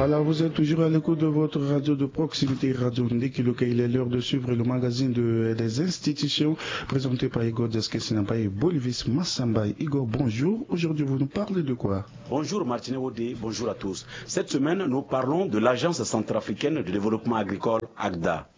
Voilà, vous êtes toujours à l'écoute de votre radio de proximité, Radio Ndikiluka. Il est l'heure de suivre le magazine des institutions présenté par Igor Deskessinamba et Bolivis Massamba. Igor, bonjour. Aujourd'hui, vous nous parlez de quoi? Bonjour Martinet Odé, bonjour à tous. Cette semaine, nous parlons de l'Agence centrafricaine de développement agricole, AGDA.